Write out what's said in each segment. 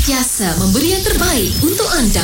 Sentiasa memberi yang terbaik untuk anda.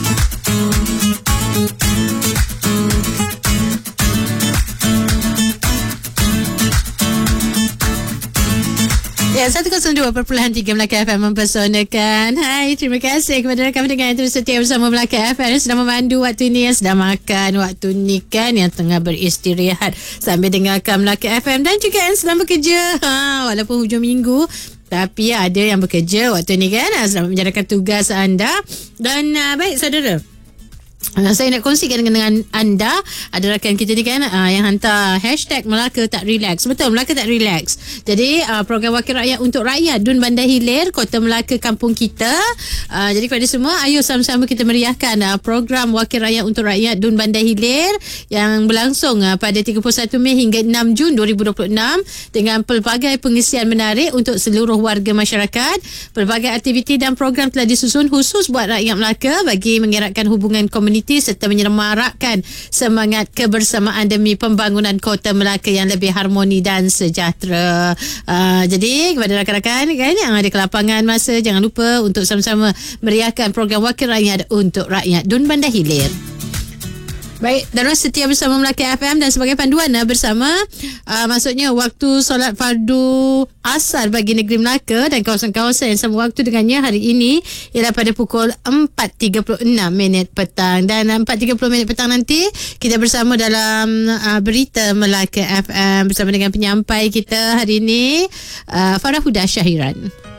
Ya, 102.3 Melaka FM mempersonakan. Hai, terima kasih kepada rakan pendengar yang terus setia bersama Melaka FM. Sedang memandu waktu ni, yang sedang makan waktu ni kan, yang tengah beristirahat sambil dengarkan Melaka FM, dan juga yang sedang bekerja. Walaupun hujung minggu, tapi ada yang bekerja waktu ni kan, sedang menjalankan tugas anda. Dan baik saudara, saya nak kongsikan dengan anda, ada rakan kita ni kan yang hantar hashtag Melaka tak relax. Betul, Melaka tak relax. Jadi program Wakil Rakyat untuk Rakyat Dun Bandar Hilir, Kota Melaka, kampung kita. Jadi kepada semua, ayo sama-sama kita meriahkan program Wakil Rakyat untuk Rakyat Dun Bandar Hilir yang berlangsung pada 31 Mei hingga 6 Jun 2026 dengan pelbagai pengisian menarik untuk seluruh warga masyarakat. Pelbagai aktiviti dan program telah disusun khusus buat rakyat Melaka bagi mengeratkan hubungan komuniti serta menyemarakkan semangat kebersamaan demi pembangunan Kota Melaka yang lebih harmoni dan sejahtera. Jadi kepada rakan-rakan kan yang ada kelapangan masa, jangan lupa untuk sama-sama meriahkan program Wakil Rakyat untuk Rakyat Dun Bandar Hilir. Baik, terus setia bersama Melaka FM dan sebagai panduan bersama maksudnya waktu solat fardu asar bagi negeri Melaka dan kawasan-kawasan yang sama waktu dengannya hari ini ialah pada pukul 4.36 minit petang, dan 4.30 minit petang nanti kita bersama dalam berita Melaka FM bersama dengan penyampai kita hari ini, Farah Huda Syahiran.